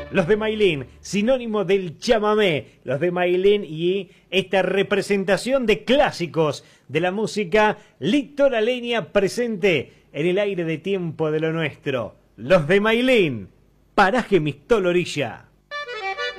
Los de Mailén, sinónimo del chamamé. Los de Mailén y esta representación de clásicos de la música litoraleña presente en el aire de Tiempo de lo Nuestro. Los de Mailén, Paraje Mistol Orilla.